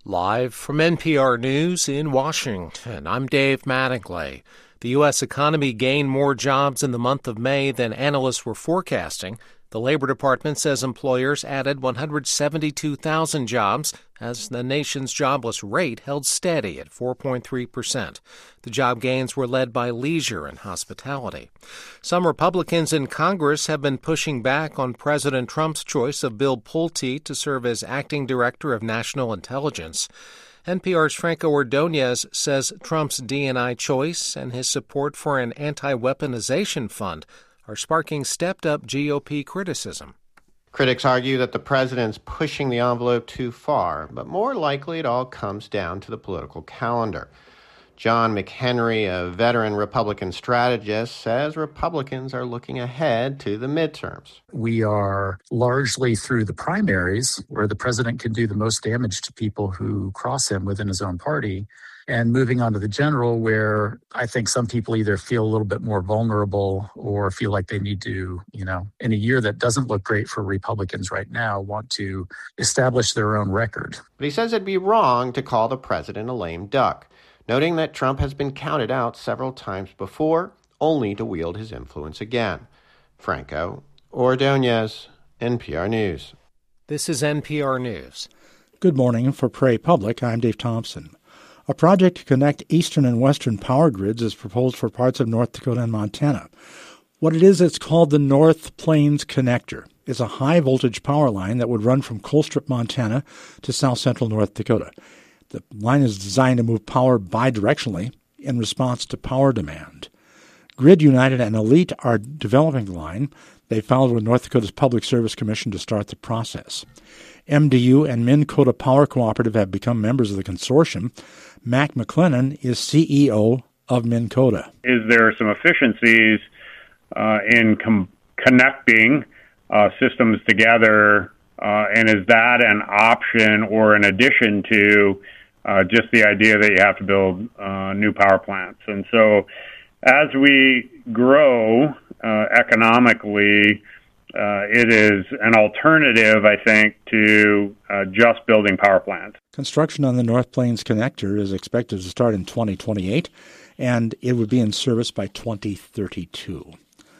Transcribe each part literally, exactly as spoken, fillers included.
Live from N P R News in Washington, I'm Dave Mattingly. The U S economy gained more jobs in the month of May than analysts were forecasting. The Labor Department says employers added one hundred seventy-two thousand jobs as the nation's jobless rate held steady at four point three percent. The job gains were led by leisure and hospitality. Some Republicans in Congress have been pushing back on President Trump's choice of Bill Pulte to serve as acting director of national intelligence. N P R's Franco Ordonez says Trump's D and I choice and his support for an anti-weaponization fund are sparking stepped-up G O P criticism. Critics argue that the president's pushing the envelope too far, but more likely it all comes down to the political calendar. John McHenry, a veteran Republican strategist, says Republicans are looking ahead to the midterms. We are largely through the primaries, where the president can do the most damage to people who cross him within his own party, and moving on to the general, where I think some people either feel a little bit more vulnerable or feel like they need to, you know, in a year that doesn't look great for Republicans right now, want to establish their own record. But he says it'd be wrong to call the president a lame duck, noting that Trump has been counted out several times before, only to wield his influence again. Franco Ordonez, N P R News. This is N P R News. Good morning. For Prairie Public, I'm Dave Thompson. A project to connect eastern and western power grids is proposed for parts of North Dakota and Montana. What it is, it's called the North Plains Connector. It's a high-voltage power line that would run from Colstrip, Montana to south-central North Dakota. The line is designed to move power bidirectionally in response to power demand. Grid United and Elite are developing the line. They filed with North Dakota's Public Service Commission to start the process. M D U and Minn-Kota Power Cooperative have become members of the consortium. Mac McLennan is C E O of Minn-Kota. Is there some efficiencies uh, in com- connecting uh, systems together, uh, and is that an option or an addition to uh, just the idea that you have to build uh, new power plants? And so as we grow uh, economically, Uh, it is an alternative, I think, to uh, just building power plants. Construction on the North Plains Connector is expected to start in twenty twenty-eight, and it would be in service by twenty thirty-two.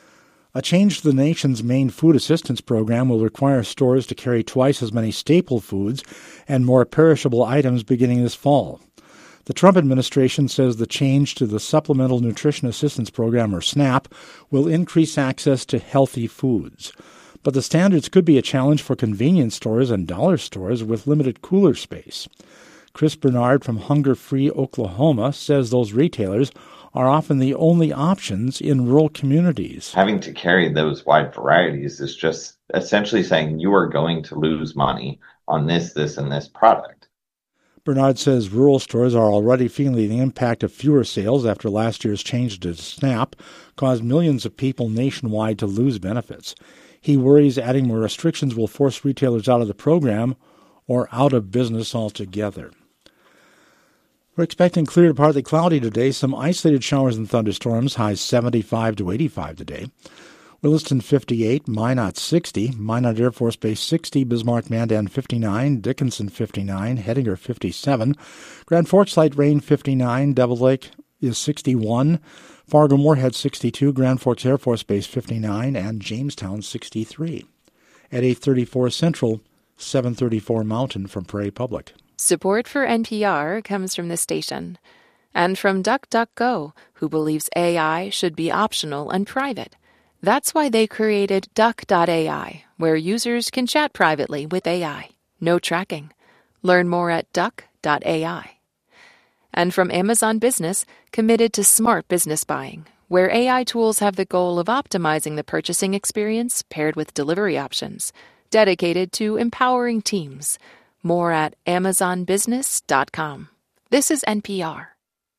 A change to the nation's main food assistance program will require stores to carry twice as many staple foods and more perishable items beginning this fall. The Trump administration says the change to the Supplemental Nutrition Assistance Program, or SNAP, will increase access to healthy foods. But the standards could be a challenge for convenience stores and dollar stores with limited cooler space. Chris Bernard from Hunger Free Oklahoma says those retailers are often the only options in rural communities. Having to carry those wide varieties is just essentially saying you are going to lose money on this, this, and this product. Bernard says rural stores are already feeling the impact of fewer sales after last year's change to SNAP caused millions of people nationwide to lose benefits. He worries adding more restrictions will force retailers out of the program or out of business altogether. We're expecting clear to partly cloudy today, some isolated showers and thunderstorms, highs seventy-five to eighty-five today. Williston fifty-eight, Minot sixty, Minot Air Force Base sixty, Bismarck Mandan fifty-nine, Dickinson fifty-nine, Hettinger fifty-seven, Grand Forks light rain fifty-nine, Devil Lake is sixty-one, Fargo Moorhead sixty-two, Grand Forks Air Force Base fifty-nine, and Jamestown sixty-three. At eight thirty-four Central, seven thirty-four Mountain from Prairie Public. Support for N P R comes from the station and from DuckDuckGo, who believes A I should be optional and private. That's why they created Duck dot A I, where users can chat privately with A I. No tracking. Learn more at Duck dot A I. And from Amazon Business, committed to smart business buying, where A I tools have the goal of optimizing the purchasing experience paired with delivery options, dedicated to empowering teams. More at amazon business dot com. This is N P R.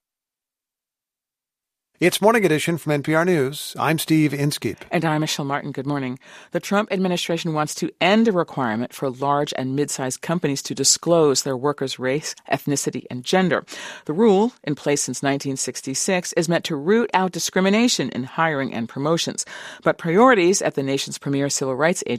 It's Morning Edition from N P R News. I'm Steve Inskeep. And I'm Michelle Martin. Good morning. The Trump administration wants to end a requirement for large and mid-sized companies to disclose their workers' race, ethnicity, and gender. The rule, in place since nineteen sixty-six, is meant to root out discrimination in hiring and promotions. But priorities at the nation's premier civil rights agency